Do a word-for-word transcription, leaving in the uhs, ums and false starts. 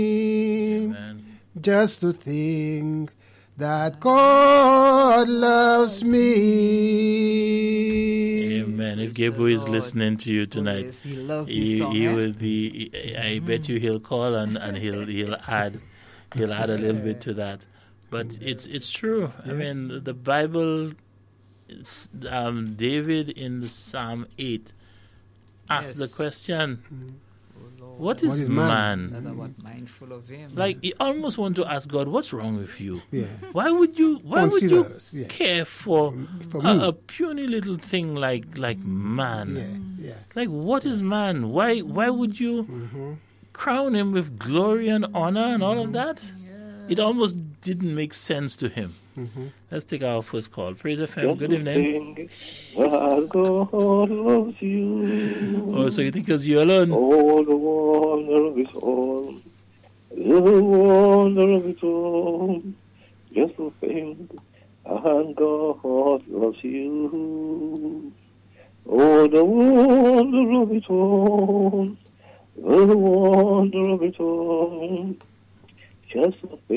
Amen. Just to think that God loves me. Amen. If Praise Gabriel the is Lord. listening to you Oh, tonight, yes, he loved he, this song, he eh? will be. I bet you he'll call and, and he'll he'll add he'll add a little bit to that. But it's it's true. I Yes. mean, the Bible, it's, um, David in Psalm eight asked the Yes. question, Oh, Lord, "What is, What is man?" man? that about mindful of him. Like he almost want to ask God, "What's wrong with you? Yeah. Why would you? Why Consider would you us, yeah. care for, For a, me. a puny little thing like like man? Yeah, yeah. Like what is man? Why why would you Mm-hmm. crown him with glory and honor and all of that?" It almost didn't make sense to him. Mm-hmm. Let's take our first call. Praise F M. Good evening. That God loves you. Oh, so you think because you're alone? Oh, the wonder of it all. The wonder of it all. Just to think, and God loves you. Oh, the wonder of it all. The wonder of it all. Just to think.